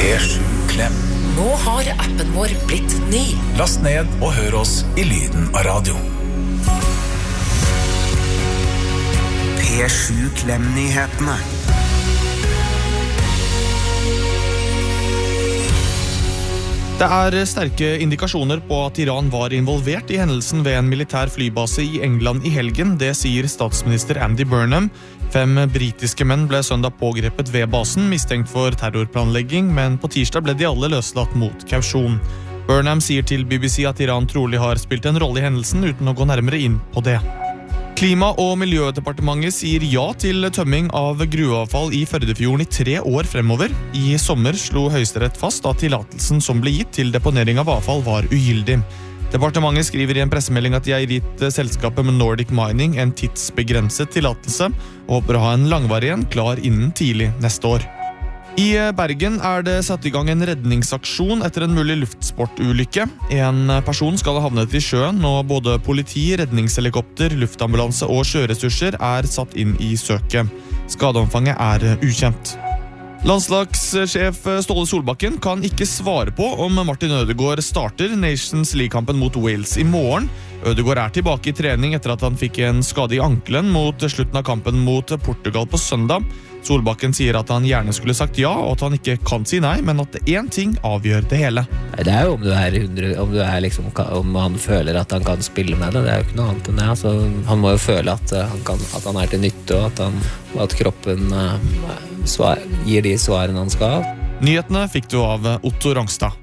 P7 Klem. Nå har appen vår blitt ny. Last ned og hør oss i lyden av radio. P7 Klem-nyhetene. Det er sterke indikasjoner på at Iran var involvert i hendelsen ved en militær flybase i England i helgen. Det sier statsminister Andy Burnham. 5 britiske menn ble søndag pågrepet ved basen, mistenkt for terrorplanlegging, men på tirsdag ble de alle løslatt mot kausjon. Burnham sier til BBC at Iran trolig har spilt en rolle i hendelsen, uten å gå nærmere inn på det. Klima- og miljødepartementet sier ja til tømming av gruveavfall i Førdefjorden i 3 år fremover. I sommer slo Høyesterett fast at tillatelsen som ble gitt til deponering av avfall var ugyldig. Departementet skriver i en pressemelding at de har gitt selskapet med Nordic Mining en tidsbegrenset tillatelse, og håper å ha en langvarig en klar innen tidlig neste år. I Bergen er det satt i gang en redningsaksjon etter en mulig luftsportulykke. En person skal ha havnet i sjøen, og både politi, redningshelikopter, luftambulanse og sjøressurser er satt inn i søket. Skadeomfanget er ukjent. Landslagssjef Ståle Solbakken kan ikke svare på om Martin Ødegaard starter Nations League-kampen mot Wales i morgen. Ødegaard er tilbake i trening etter at han fikk en skade i ankelen mot slutten av kampen mot Portugal på søndag. Solbakken sier at han gjerne skulle sagt ja, og at han ikke kan si nei, men at én ting avgjør det hele. Det er jo om han føler at han kan spille med det. Det er jo ikke noe annet enn det. Altså, han må jo føle at han er til nytte, og at kroppen gir de svarene han skal. Nyhetene fikk du av Otto Rangstad.